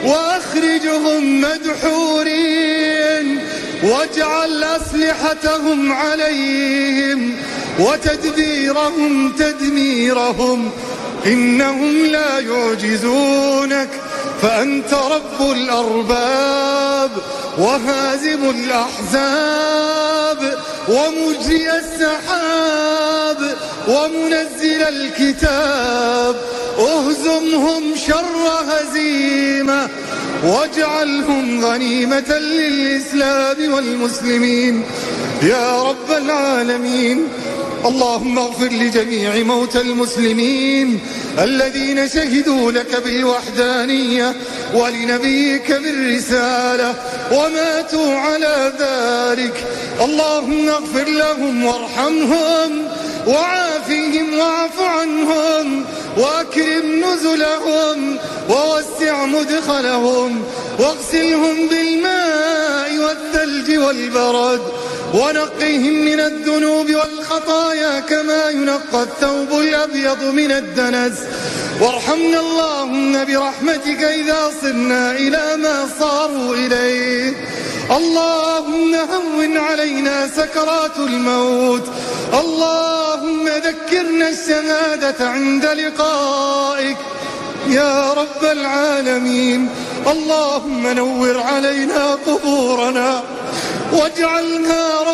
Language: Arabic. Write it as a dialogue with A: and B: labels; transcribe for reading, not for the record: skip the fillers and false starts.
A: وأخرجهم مدحورين، واجعل أسلحتهم عليهم وتدبيرهم تدميرهم، إنهم لا يعجزونك، فأنت رب الأرباب وهازم الأحزاب ومجري السحاب ومنزل الكتاب. اهزمهم شر هزيمة واجعلهم غنيمة للإسلام والمسلمين يا رب العالمين. اللهم اغفر لجميع موتى المسلمين الذين شهدوا لك بالوحدانية ولنبيك بالرسالة وماتوا على ذلك. اللهم اغفر لهم وارحمهم وعافهم واعف عنهم وأكرم نزلهم ووسع مدخلهم واغسلهم بالماء والثلج والبرد ونقهم من الذنوب والخطايا كما ينقى الثوب الأبيض من الدنس. وارحمنا اللهم برحمتك إذا صرنا إلى ما صاروا إليه. اللهم هون علينا سكرات الموت. اللهم ذكرنا الشهادة عند لقائك يا رب العالمين. اللهم نور علينا قبورنا واجعلها